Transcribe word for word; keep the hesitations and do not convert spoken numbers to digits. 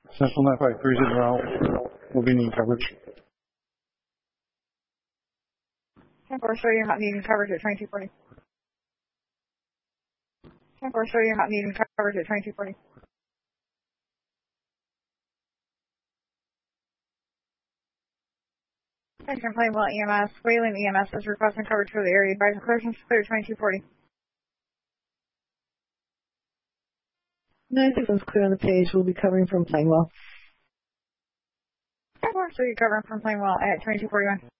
Central nine five three is en route. We'll be needing coverage. ten four, show you're not needing coverage at twenty-two forty. ten four, show you're not needing coverage at twenty-two forty. Attention Plainwell E M S. Wayland E M S is requesting coverage for the area. Advise incursions clear twenty-two forty. nine six is clear on the page. We'll be covering from Plainwell. ten four, so you're covering from Plainwell at twenty-two forty-one.